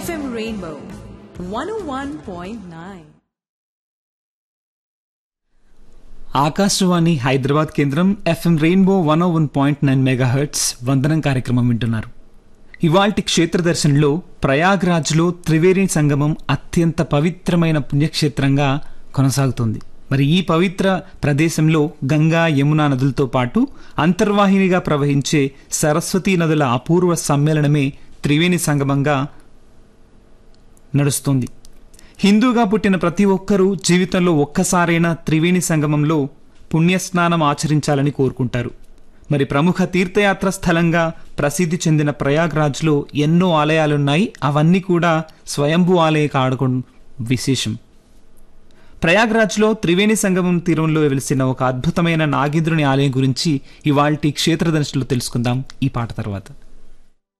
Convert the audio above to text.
FM Rainbow 101.9. Akashvani Hyderabad కేంద్రం FM rainbow 101.9 megahertz వందనం కార్యక్రమం వింటున్నారు. ఇవాల్టి క్షేత్రదర్శన్లో ప్రయాగ్రాజ్లో త్రివేణి సంగమం అత్యంత పవిత్రమైన పుణ్యక్షేత్రంగా కొనసాగుతుంది. మరి ఈ పవిత్ర ప్రదేశంలో గంగా యమునా నదులతో పాటు అంతర్వాహినిగా ప్రవహించే సరస్వతీ నదుల అపూర్వ సమ్మేళనమే త్రివేణి సంగమంగా నడుస్తుంది. హిందూగా పుట్టిన ప్రతి ఒక్కరూ జీవితంలో ఒక్కసారైనా త్రివేణి సంగమంలో పుణ్యస్నానం ఆచరించాలని కోరుకుంటారు. మరి ప్రముఖ తీర్థయాత్ర స్థలంగా ప్రసిద్ధి చెందిన ప్రయాగ్రాజ్లో ఎన్నో ఆలయాలున్నాయి. అవన్నీ కూడా స్వయంభూ ఆలయ కావడం విశేషం. ప్రయాగ్రాజ్లో త్రివేణి సంగమం తీరంలో వెలిసిన ఒక అద్భుతమైన నాగేంద్రుని ఆలయం గురించి ఇవాల్టి క్షేత్రదర్శనలో తెలుసుకుందాం ఈ పాట తర్వాత.